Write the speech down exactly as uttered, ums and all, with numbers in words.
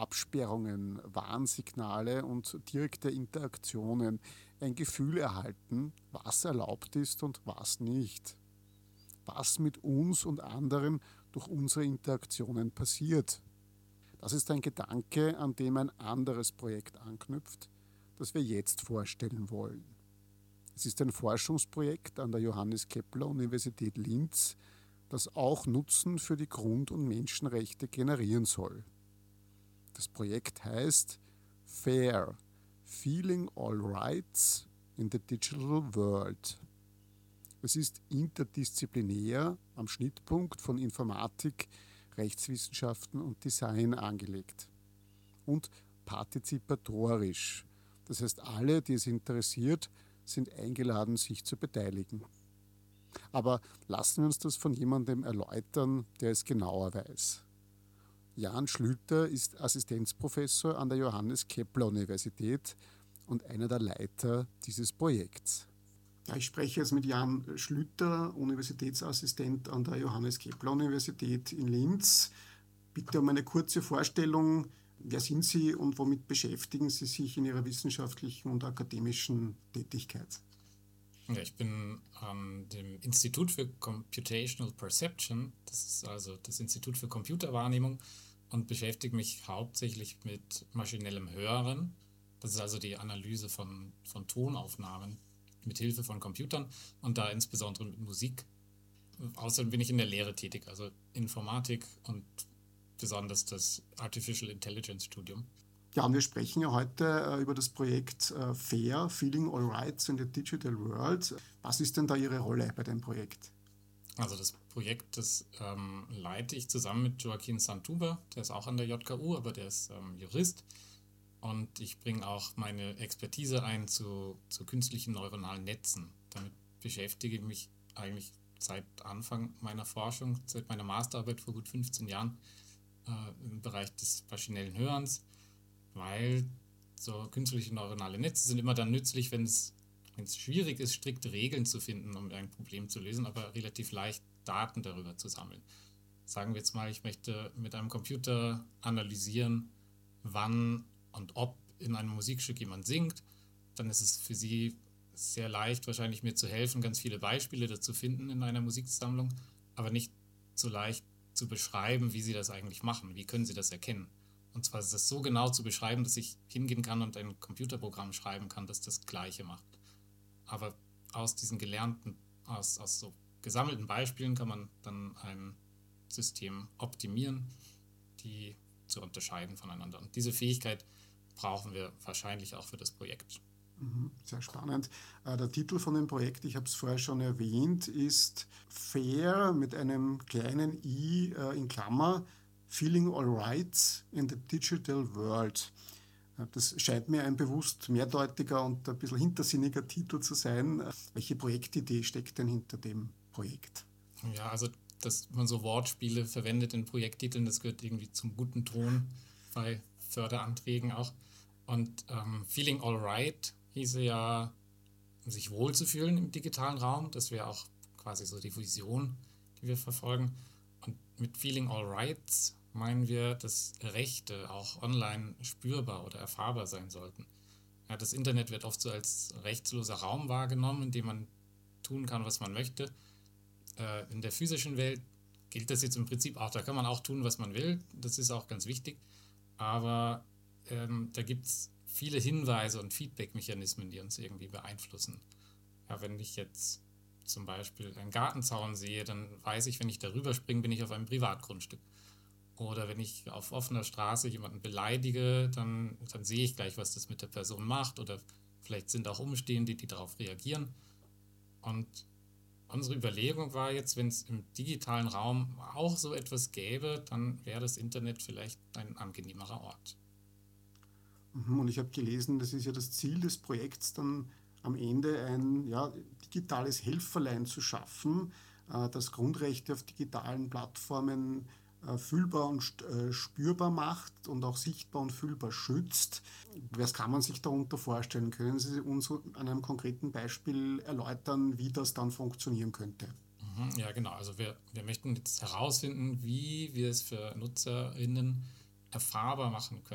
Absperrungen, Warnsignale und direkte Interaktionen ein Gefühl erhalten, was erlaubt ist und was nicht. Was mit uns und anderen durch unsere Interaktionen passiert. Das ist ein Gedanke, an dem ein anderes Projekt anknüpft, das wir jetzt vorstellen wollen. Es ist ein Forschungsprojekt an der Johannes Kepler Universität Linz, das auch Nutzen für die Grund- und Menschenrechte generieren soll. Das Projekt heißt FAIR, Feeling All Rights in the Digital World. Es ist interdisziplinär am Schnittpunkt von Informatik, Rechtswissenschaften und Design angelegt. Und partizipatorisch. Das heißt, alle, die es interessiert, sind eingeladen, sich zu beteiligen. Aber lassen wir uns das von jemandem erläutern, der es genauer weiß. Jan Schlüter ist Assistenzprofessor an der Johannes Kepler Universität und einer der Leiter dieses Projekts. Ja, ich spreche jetzt mit Jan Schlüter, Universitätsassistent an der Johannes Kepler Universität in Linz. Bitte um eine kurze Vorstellung. Wer sind Sie und womit beschäftigen Sie sich in Ihrer wissenschaftlichen und akademischen Tätigkeit? Ja, ich bin an dem Institut für Computational Perception, das ist also das Institut für Computerwahrnehmung, und beschäftige mich hauptsächlich mit maschinellem Hören. Das ist also die Analyse von, von Tonaufnahmen mit Hilfe von Computern und da insbesondere mit Musik. Außerdem bin ich in der Lehre tätig, also Informatik und besonders das Artificial Intelligence Studium. Ja, und wir sprechen ja heute äh, über das Projekt äh, FAIR, Feeling All Rights in the Digital World. Was ist denn da Ihre Rolle bei dem Projekt? Also das Projekt, das ähm, leite ich zusammen mit Joaquin Santuber, der ist auch an der J K U, aber der ist ähm, Jurist. Und ich bringe auch meine Expertise ein zu, zu künstlichen neuronalen Netzen. Damit beschäftige ich mich eigentlich seit Anfang meiner Forschung, seit meiner Masterarbeit vor gut fünfzehn Jahren äh, im Bereich des maschinellen Hörens, weil so künstliche neuronale Netze sind immer dann nützlich, wenn es wenn es schwierig ist, strikte Regeln zu finden, um ein Problem zu lösen, aber relativ leicht Daten darüber zu sammeln. Sagen wir jetzt mal, ich möchte mit einem Computer analysieren, wann und ob in einem Musikstück jemand singt, dann ist es für Sie sehr leicht, wahrscheinlich mir zu helfen, ganz viele Beispiele dazu finden in einer Musiksammlung, aber nicht so leicht zu beschreiben, wie Sie das eigentlich machen. Wie können Sie das erkennen? Und zwar ist das so genau zu beschreiben, dass ich hingehen kann und ein Computerprogramm schreiben kann, das das Gleiche macht. Aber aus diesen gelernten, aus, aus so gesammelten Beispielen kann man dann ein System optimieren, die zu unterscheiden voneinander. Und diese Fähigkeit brauchen wir wahrscheinlich auch für das Projekt. Sehr spannend. Der Titel von dem Projekt, ich habe es vorher schon erwähnt, ist FAIR mit einem kleinen i in Klammer, Feeling All Rights in the Digital World. Das scheint mir ein bewusst mehrdeutiger und ein bisschen hintersinniger Titel zu sein. Welche Projektidee steckt denn hinter dem Projekt? Ja, also dass man so Wortspiele verwendet in Projekttiteln, das gehört irgendwie zum guten Ton bei Förderanträgen auch. Und ähm, Feeling All Right hieße ja, sich wohlzufühlen im digitalen Raum. Das wäre auch quasi so die Vision, die wir verfolgen. Und mit Feeling All Rights meinen wir, dass Rechte auch online spürbar oder erfahrbar sein sollten. Ja, das Internet wird oft so als rechtsloser Raum wahrgenommen, in dem man tun kann, was man möchte. Äh, in der physischen Welt gilt das jetzt im Prinzip auch. Da kann man auch tun, was man will. Das ist auch ganz wichtig. Aber ähm, da gibt es viele Hinweise und Feedback-Mechanismen, die uns irgendwie beeinflussen. Ja, wenn ich jetzt zum Beispiel einen Gartenzaun sehe, dann weiß ich, wenn ich darüber springe, bin ich auf einem Privatgrundstück. Oder wenn ich auf offener Straße jemanden beleidige, dann, dann sehe ich gleich, was das mit der Person macht. Oder vielleicht sind auch Umstehende, die darauf reagieren. Und unsere Überlegung war jetzt, wenn es im digitalen Raum auch so etwas gäbe, dann wäre das Internet vielleicht ein angenehmerer Ort. Und ich habe gelesen, das ist ja das Ziel des Projekts, dann am Ende ein ja, digitales Helferlein zu schaffen, äh, das Grundrechte auf digitalen Plattformen äh, fühlbar und äh, spürbar macht und auch sichtbar und fühlbar schützt. Was kann man sich darunter vorstellen? Können Sie uns an einem konkreten Beispiel erläutern, wie das dann funktionieren könnte? Mhm, ja, genau. Also wir, wir möchten jetzt herausfinden, wie wir es für NutzerInnen erfahrbar machen können.